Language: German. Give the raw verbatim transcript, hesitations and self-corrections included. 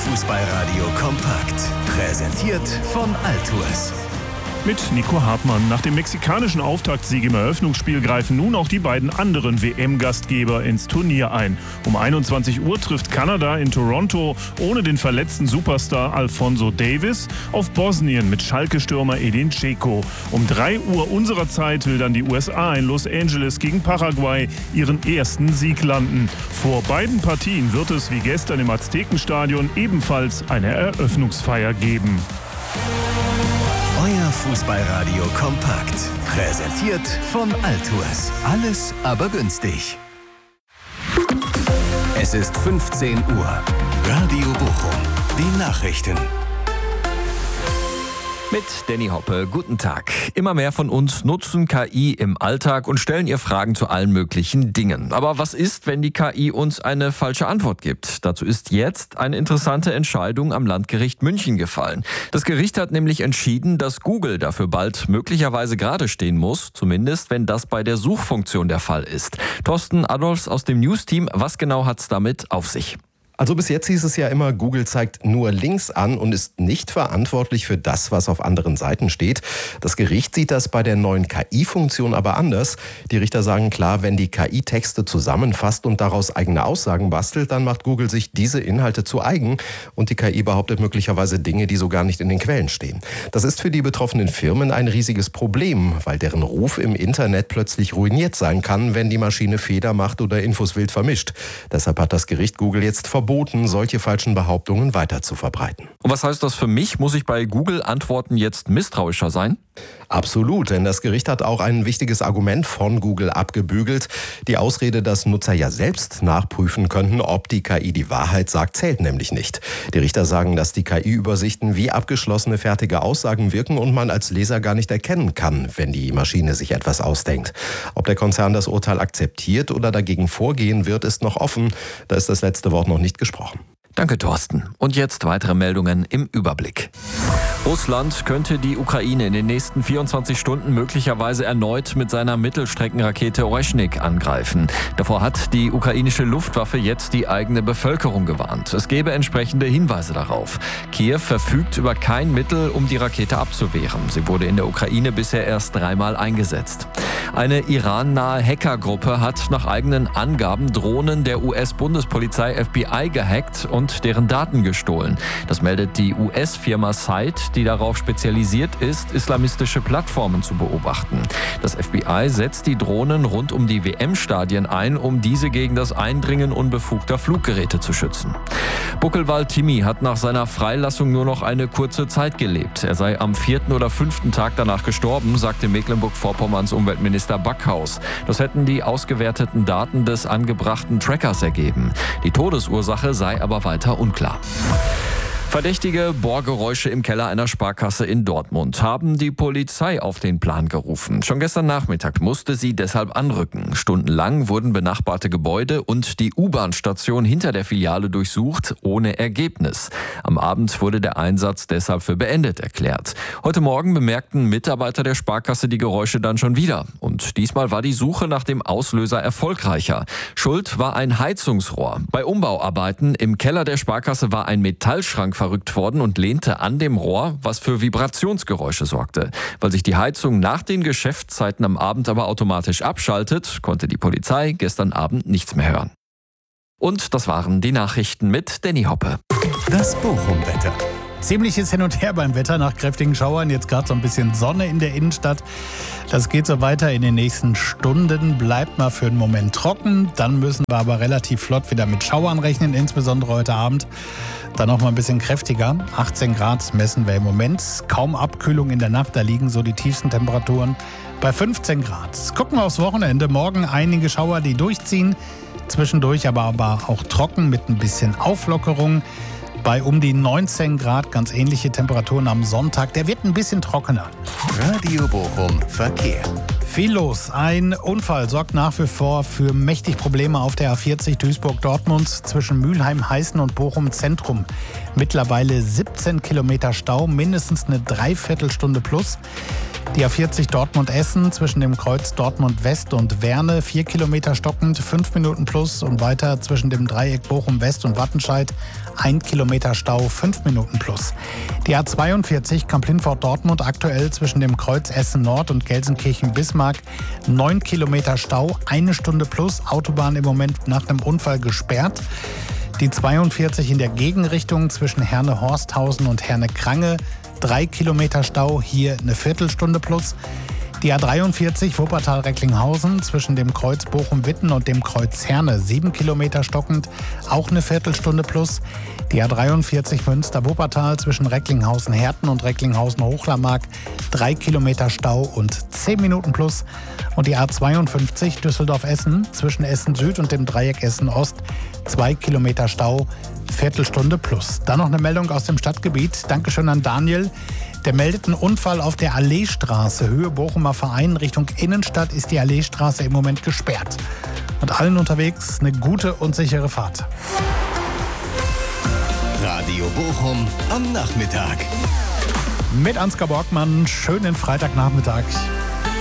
Fußballradio kompakt. Präsentiert von Altours. Mit Nico Hartmann. Nach dem mexikanischen Auftaktsieg im Eröffnungsspiel greifen nun auch die beiden anderen W M-Gastgeber ins Turnier ein. Um einundzwanzig Uhr trifft Kanada in Toronto ohne den verletzten Superstar Alphonso Davies auf Bosnien mit Schalke-Stürmer Edin Dzeko. Um drei Uhr unserer Zeit will dann die U S A in Los Angeles gegen Paraguay ihren ersten Sieg landen. Vor beiden Partien wird es wie gestern im Aztekenstadion ebenfalls eine Eröffnungsfeier geben. Euer Fußballradio kompakt. Präsentiert von Altours. Alles aber günstig. Es ist fünfzehn Uhr. Radio Bochum. Die Nachrichten. Mit Danny Hoppe, guten Tag. Immer mehr von uns nutzen K I im Alltag und stellen ihr Fragen zu allen möglichen Dingen. Aber was ist, wenn die K I uns eine falsche Antwort gibt? Dazu ist jetzt eine interessante Entscheidung am Landgericht München gefallen. Das Gericht hat nämlich entschieden, dass Google dafür bald möglicherweise gerade stehen muss, zumindest wenn das bei der Suchfunktion der Fall ist. Thorsten Adolfs aus dem News-Team, was genau hat's damit auf sich? Also bis jetzt hieß es ja immer, Google zeigt nur Links an und ist nicht verantwortlich für das, was auf anderen Seiten steht. Das Gericht sieht das bei der neuen K I-Funktion aber anders. Die Richter sagen klar, wenn die K I Texte zusammenfasst und daraus eigene Aussagen bastelt, dann macht Google sich diese Inhalte zu eigen und die K I behauptet möglicherweise Dinge, die so gar nicht in den Quellen stehen. Das ist für die betroffenen Firmen ein riesiges Problem, weil deren Ruf im Internet plötzlich ruiniert sein kann, wenn die Maschine Fehler macht oder Infos wild vermischt. Deshalb hat das Gericht Google jetzt verboten, verboten, solche falschen Behauptungen weiter zu verbreiten. Und was heißt das für mich? Muss ich bei Google-Antworten jetzt misstrauischer sein? Absolut, denn das Gericht hat auch ein wichtiges Argument von Google abgebügelt. Die Ausrede, dass Nutzer ja selbst nachprüfen könnten, ob die K I die Wahrheit sagt, zählt nämlich nicht. Die Richter sagen, dass die K I-Übersichten wie abgeschlossene fertige Aussagen wirken und man als Leser gar nicht erkennen kann, wenn die Maschine sich etwas ausdenkt. Ob der Konzern das Urteil akzeptiert oder dagegen vorgehen wird, ist noch offen. Da ist das letzte Wort noch nicht gesprochen. Danke, Thorsten. Und jetzt weitere Meldungen im Überblick. Russland könnte die Ukraine in den nächsten vierundzwanzig Stunden möglicherweise erneut mit seiner Mittelstreckenrakete Oreschnik angreifen. Davor hat die ukrainische Luftwaffe jetzt die eigene Bevölkerung gewarnt. Es gäbe entsprechende Hinweise darauf. Kiew verfügt über kein Mittel, um die Rakete abzuwehren. Sie wurde in der Ukraine bisher erst dreimal eingesetzt. Eine Iran-nahe Hackergruppe hat nach eigenen Angaben Drohnen der U S-Bundespolizei F B I gehackt und deren Daten gestohlen. Das meldet die U S-Firma Sight, die darauf spezialisiert ist, islamistische Plattformen zu beobachten. Das F B I setzt die Drohnen rund um die W M-Stadien ein, um diese gegen das Eindringen unbefugter Fluggeräte zu schützen. Buckelwald Timmy hat nach seiner Freilassung nur noch eine kurze Zeit gelebt. Er sei am vierten oder fünften Tag danach gestorben, sagte Mecklenburg-Vorpommerns Umweltminister Backhaus. Das hätten die ausgewerteten Daten des angebrachten Trackers ergeben. Die Todesursache sei aber weiter unklar. Verdächtige Bohrgeräusche im Keller einer Sparkasse in Dortmund haben die Polizei auf den Plan gerufen. Schon gestern Nachmittag musste sie deshalb anrücken. Stundenlang wurden benachbarte Gebäude und die U-Bahn-Station hinter der Filiale durchsucht, ohne Ergebnis. Am Abend wurde der Einsatz deshalb für beendet erklärt. Heute Morgen bemerkten Mitarbeiter der Sparkasse die Geräusche dann schon wieder. Und diesmal war die Suche nach dem Auslöser erfolgreicher. Schuld war ein Heizungsrohr. Bei Umbauarbeiten im Keller der Sparkasse war ein Metallschrank verrückt worden und lehnte an dem Rohr, was für Vibrationsgeräusche sorgte. Weil sich die Heizung nach den Geschäftszeiten am Abend aber automatisch abschaltet, konnte die Polizei gestern Abend nichts mehr hören. Und das waren die Nachrichten mit Danny Hoppe. Das Bochum-Wetter. Ziemliches Hin und Her beim Wetter nach kräftigen Schauern. Jetzt gerade so ein bisschen Sonne in der Innenstadt. Das geht so weiter in den nächsten Stunden. Bleibt mal für einen Moment trocken. Dann müssen wir aber relativ flott wieder mit Schauern rechnen, insbesondere heute Abend. Dann noch mal ein bisschen kräftiger. achtzehn Grad messen wir im Moment. Kaum Abkühlung in der Nacht. Da liegen so die tiefsten Temperaturen bei fünfzehn Grad. Gucken wir aufs Wochenende. Morgen einige Schauer, die durchziehen. Zwischendurch aber, aber auch trocken mit ein bisschen Auflockerung. Bei um die neunzehn Grad, ganz ähnliche Temperaturen am Sonntag. Der wird ein bisschen trockener. Radio Bochum Verkehr. Viel los. Ein Unfall sorgt nach wie vor für mächtig Probleme auf der A vierzig Duisburg-Dortmund zwischen Mülheim-Heißen und Bochum-Zentrum. Mittlerweile siebzehn Kilometer Stau, mindestens eine Dreiviertelstunde plus. Die A vierzig Dortmund-Essen zwischen dem Kreuz Dortmund-West und Werne, vier Kilometer stockend, fünf Minuten plus und weiter zwischen dem Dreieck Bochum-West und Wattenscheid, ein Kilometer Stau, fünf Minuten plus. Die A zweiundvierzig Kamp-Lintfort-Dortmund aktuell zwischen dem Kreuz Essen-Nord und Gelsenkirchen-Bismarck, neun Kilometer Stau, eine Stunde plus, Autobahn im Moment nach einem Unfall gesperrt. Die zweiundvierzig in der Gegenrichtung zwischen Herne-Horsthausen und Herne-Krange, drei Kilometer Stau, hier eine Viertelstunde plus. Die A dreiundvierzig Wuppertal-Recklinghausen zwischen dem Kreuz Bochum-Witten und dem Kreuz Herne, sieben Kilometer stockend, auch eine Viertelstunde plus. Die A dreiundvierzig Münster-Wuppertal zwischen Recklinghausen-Herten und Recklinghausen-Hochlarmark, drei Kilometer Stau und zehn Minuten plus. Und die A zweiundfünfzig Düsseldorf-Essen zwischen Essen-Süd und dem Dreieck Essen-Ost, zwei Kilometer Stau, Viertelstunde plus. Dann noch eine Meldung aus dem Stadtgebiet. Dankeschön an Daniel. Der meldet einen Unfall auf der Alleestraße. Höhe Bochumer Verein Richtung Innenstadt ist die Alleestraße im Moment gesperrt. Und allen unterwegs eine gute und sichere Fahrt. Radio Bochum am Nachmittag. Mit Ansgar Borgmann, schönen Freitagnachmittag.